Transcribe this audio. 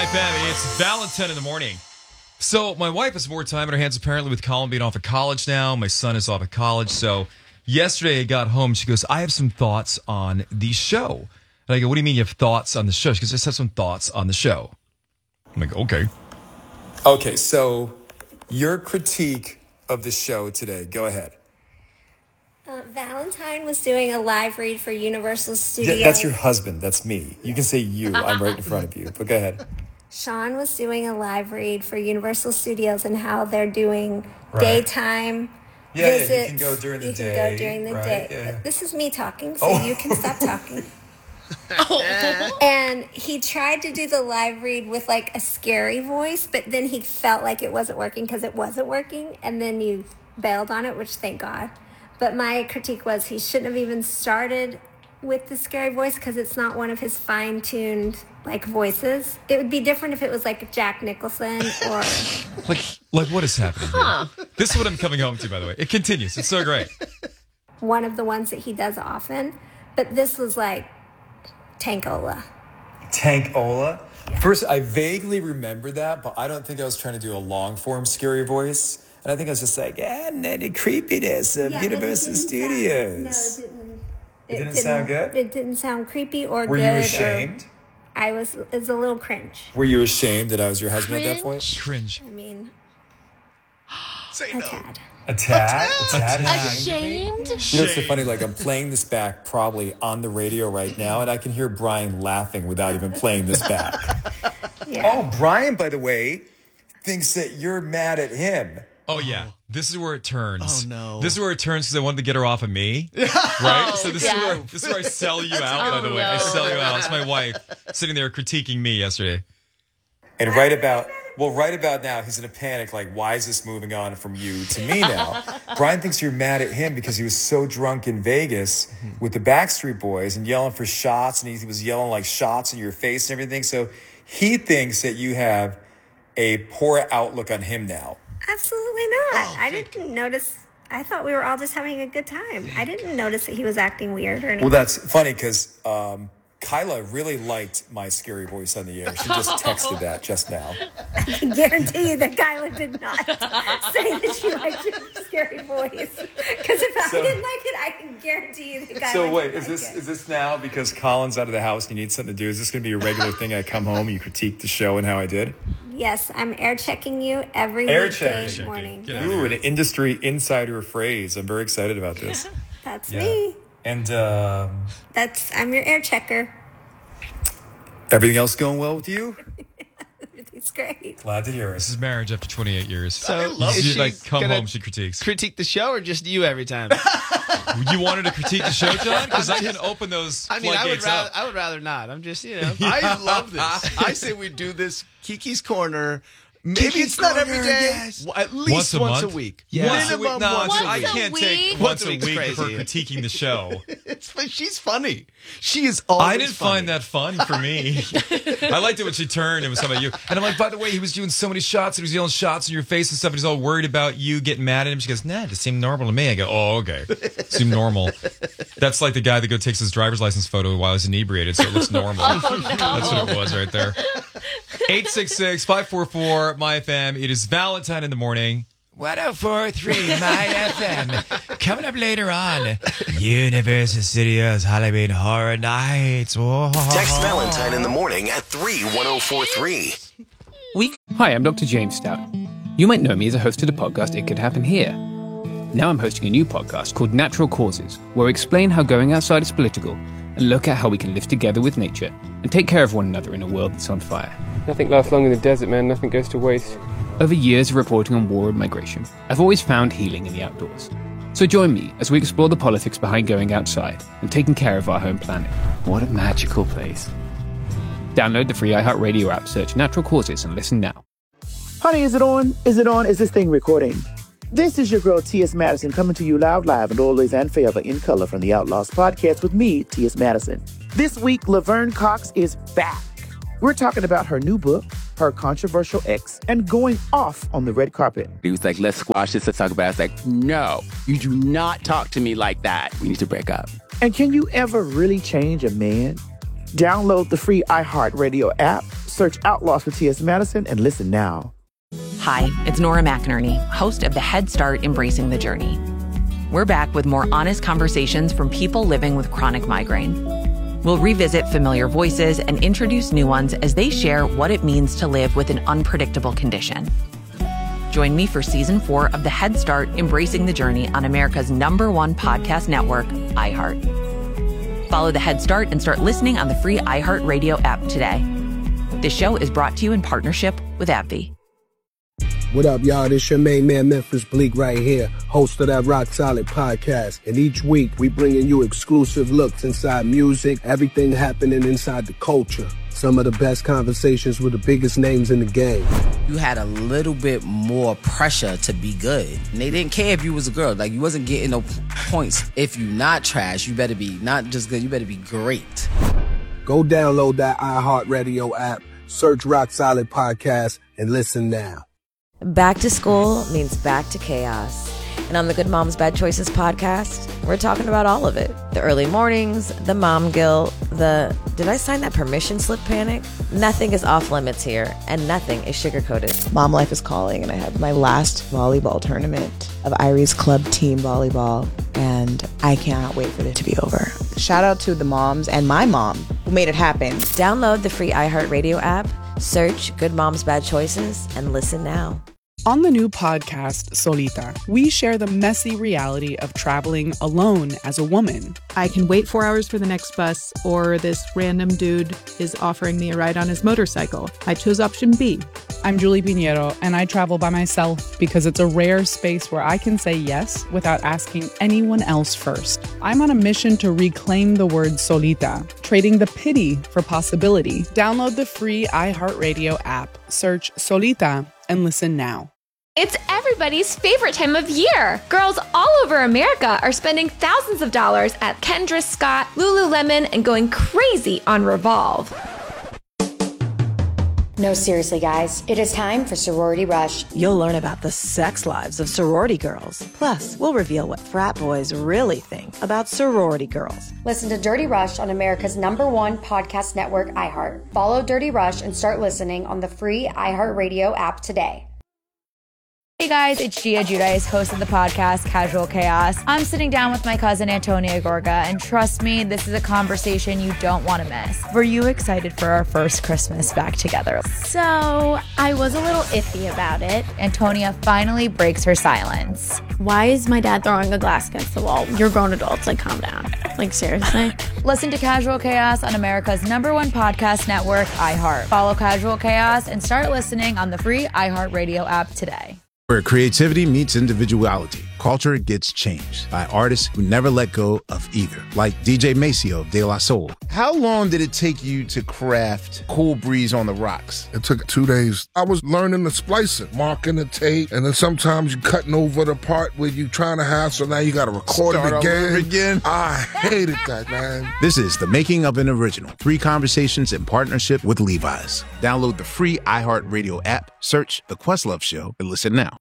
FM. It's Valentine in the morning. So my wife has more time on her hands apparently with Colin being off at college now. My son is off at college. So yesterday I got home. She goes, I have some thoughts on the show. And I go, what do you mean you have thoughts on the show? She goes, I just have some thoughts on the show. I'm like, okay. Okay, so your critique of the show today. Go ahead. Valentine was doing a live read for Universal Studios. Yeah, that's your husband. That's me. You can say you. I'm right in front of you. But go ahead. Sean was doing a live read for Universal Studios and how they're doing daytime visits. Yeah, you can go during the day. Go during the day. Yeah. But this is me talking, so you can stop talking. And he tried to do the live read with like a scary voice, but then he felt like it wasn't working because it wasn't working. And then you bailed on it, which thank God. But my critique was he shouldn't have even started with the scary voice because it's not one of his fine-tuned like voices. It would be different if it was like Jack Nicholson or Like what is happening here? This is what I'm coming home to, by the way. It continues. It's so great. one of the ones that he does often. But this was like Tankola. Tankola? Yeah. First, I vaguely remember that, but I don't think I was trying to do a long-form scary voice. And I think I was just like, the creepiness of Universal Studios. It didn't sound good? It didn't sound creepy or good. Were you ashamed? It was a little cringe. Were you ashamed that I was your husband at that point? Cringe. I mean, Say a no. tad. A tad? A tad? Ashamed? You know, it's so funny, like I'm playing this back probably on the radio right now, and I can hear Brian laughing without even playing this back. Yeah. Oh, Brian, by the way, thinks that you're mad at him. Oh, yeah. This is where it turns. Oh, no. This is where it turns because I wanted to get her off of me. Right? So this is where I sell you out, by the way. I sell you out. It's my wife sitting there critiquing me yesterday. And right about now, he's in a panic, like, why is this moving on from you to me now? Brian thinks you're mad at him because he was so drunk in Vegas with the Backstreet Boys and yelling for shots, and he was yelling like shots in your face and everything. So he thinks that you have a poor outlook on him now. Absolutely not. I didn't notice. I thought we were all just having a good time. I didn't notice that he was acting weird or anything. Well, that's funny because Kyla really liked my scary voice on the air. She just texted that just now. I can guarantee you that Kyla did not say that she liked your scary voice. Because if I didn't like it, I can guarantee you that Kyla So wait, didn't like it. is this now because Colin's out of the house and you need something to do? Is this going to be a regular thing? I come home, you critique the show and how I did? Yes, I'm air checking you every Air weekday checking. morning. Ooh, an industry insider phrase. I'm very excited about this. That's me. And I'm your air checker. everything else going well with you? It's great. Glad to hear This it. is marriage after 28 years. So She, is she like, come gonna home, she critiques. critique the show or just you every time? You wanted to critique the show, John? Because I can open those I mean, floodgates up. I would rather not. I'm just, you know. I love this. I say we do this Kiki's Corner. Maybe it's not every day. Yes. Well, at least once a week. Yeah. Once a week? Minimum No, once a I week. can't take Once once a a week's week for crazy. critiquing the show. She's funny. She is always I didn't find that fun for me. I liked it when she turned and was talking about you. And I'm like, by the way, he was doing so many shots. He was yelling shots in your face and stuff. And he's all worried about you getting mad at him. She goes, nah, it just seemed normal to me. I go, oh, okay. Seemed normal. That's like the guy that takes his driver's license photo while he's inebriated, so it looks normal. That's what it was right there. 866-544-MyFM. It is Valentine in the morning. 104.3 My FM. Coming up later on, Universal Studios Halloween Horror Nights. Whoa. Text Valentine in the morning at 31043. Hi, I'm Dr. James Stout. You might know me as a host of the podcast It Could Happen Here. Now I'm hosting a new podcast called Natural Causes, where we explain how going outside is political and look at how we can live together with nature and take care of one another in a world that's on fire. Nothing lasts long in the desert, man. Nothing goes to waste. Over years of reporting on war and migration, I've always found healing in the outdoors. So join me as we explore the politics behind going outside and taking care of our home planet. What a magical place. Download the free iHeartRadio app, search Natural Causes, and listen now. Honey, is it on? Is it on? Is this thing recording? This is your girl, T.S. Madison, coming to you loud, live, and always and forever in color from the Outlaws podcast with me, T.S. Madison. This week, Laverne Cox is back. We're talking about her new book, her controversial ex, and going off on the red carpet. He was like, let's squash this, let's talk about it. I was like, no, you do not talk to me like that. We need to break up. And can you ever really change a man? Download the free iHeartRadio app, Search Outlaws for T.S. Madison and listen now. Hi, it's Nora McInerney, host of the Head Start Embracing the Journey. We're back with more honest conversations from people living with chronic migraine. We'll revisit familiar voices and introduce new ones as they share what it means to live with an unpredictable condition. Join me for Season 4 of the Head Start Embracing the Journey on America's #1 podcast network, iHeart. Follow the Head Start and start listening on the free iHeartRadio app today. This show is brought to you in partnership with AbbVie. What up, y'all? This your main man, Memphis Bleak, right here, host of that Rock Solid podcast. And each week, we bringing you exclusive looks inside music, everything happening inside the culture. Some of the best conversations with the biggest names in the game. You had a little bit more pressure to be good. And they didn't care if you was a girl. Like, you wasn't getting no points. If you not trash, you better be not just good, you better be great. Go download that iHeartRadio app, search Rock Solid Podcast, and listen now. Back to school means back to chaos. And on the Good Moms Bad Choices podcast, we're talking about all of it. The early mornings, the mom guilt, the did I sign that permission slip panic? Nothing is off limits here, and nothing is sugar-coated. Mom life is calling, and I had my last volleyball tournament of Irie's club team volleyball, and I cannot wait for it to be over. Shout out to the moms and my mom who made it happen. Download the free iHeartRadio app, search Good Moms Bad Choices, and listen now. On the new podcast, Solita, we share the messy reality of traveling alone as a woman. I can wait 4 hours for the next bus, or this random dude is offering me a ride on his motorcycle. I chose option B. I'm Julie Pinheiro, and I travel by myself because it's a rare space where I can say yes without asking anyone else first. I'm on a mission to reclaim the word solita, trading the pity for possibility. Download the free iHeartRadio app, search Solita, and listen now. It's everybody's favorite time of year. Girls all over America are spending thousands of dollars at Kendra Scott, Lululemon, and going crazy on Revolve. No, seriously, guys. It is time for Sorority Rush. You'll learn about the sex lives of sorority girls. Plus, we'll reveal what frat boys really think about sorority girls. Listen to Dirty Rush on America's #1 podcast network, iHeart. Follow Dirty Rush and start listening on the free iHeartRadio app today. Hey guys, it's Gia Giudice, host of the podcast Casual Chaos. I'm sitting down with my cousin Antonia Gorga, and trust me, this is a conversation you don't want to miss. Were you excited for our first Christmas back together? So, I was a little iffy about it. Antonia finally breaks her silence. Why is my dad throwing a glass against the wall? You're grown adults, like calm down. Like seriously? Listen to Casual Chaos on America's #1 podcast network, iHeart. Follow Casual Chaos and start listening on the free iHeartRadio app today. Where creativity meets individuality, culture gets changed by artists who never let go of either, like DJ Maceo of De La Soul. How long did it take you to craft Cool Breeze on the Rocks? It took 2 days. I was learning the splicing, marking the tape, and then sometimes you cutting over the part where you trying to have, so now you got to record it again. I hated that, man. This is the making of an original. 3 conversations in partnership with Levi's. Download the free iHeartRadio app, search The Questlove Show, and listen now.